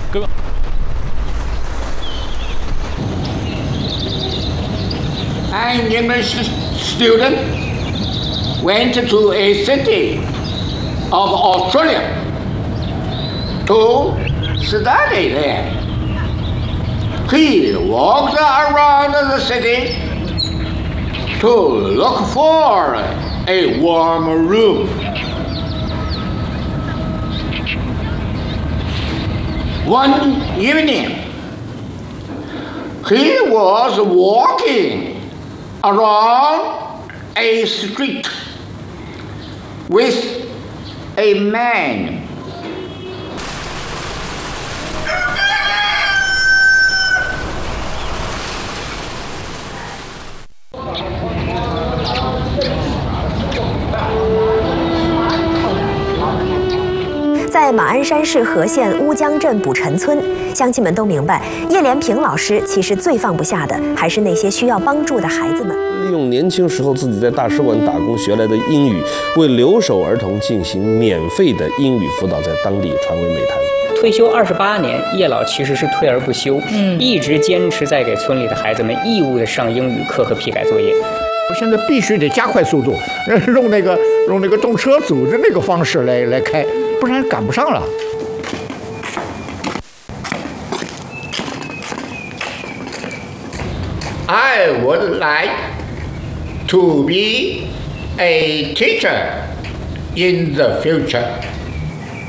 哥。 An English student went to a city of Australia to study there. He walked around the city to look for a warm room. One evening, he was walking around a street with a man. 在马鞍山市和县乌江镇卜陈村，乡亲们都明白，叶连平老师其实最放不下的还是那些需要帮助的孩子们。 利用年轻时候自己在大使馆打工学来的英语，为留守儿童进行免费的英语辅导，在当地传为美谈。 退休28年，叶老其实是退而不休，一直坚持在给村里的孩子们义务的上英语课和批改作业。 我现在必须得加快速度，用那个动车组的那个方式来开，不然赶不上了。 I would like to be a teacher in the future.